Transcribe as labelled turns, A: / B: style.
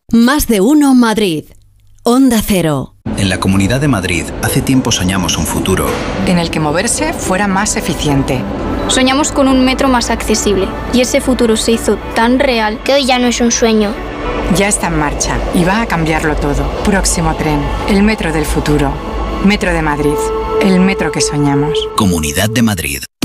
A: Más de uno Madrid. Onda Cero.
B: En la Comunidad de Madrid, hace tiempo soñamos un futuro
C: en el que moverse fuera más eficiente.
D: Soñamos con un metro más accesible y ese futuro se hizo tan real
E: que hoy ya no es un sueño.
C: Ya está en marcha y va a cambiarlo todo. Próximo tren, el metro del futuro. Metro de Madrid, el metro que soñamos.
B: Comunidad de Madrid.